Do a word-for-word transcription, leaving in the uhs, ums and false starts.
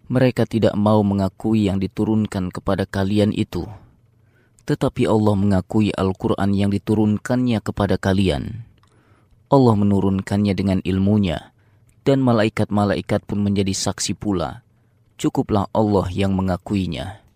Mereka tidak mau mengakui yang diturunkan kepada kalian itu. Tetapi Allah mengakui Al-Quran yang diturunkannya kepada kalian. Allah menurunkannya dengan ilmunya, dan malaikat-malaikat pun menjadi saksi pula. Cukuplah Allah yang mengakuinya.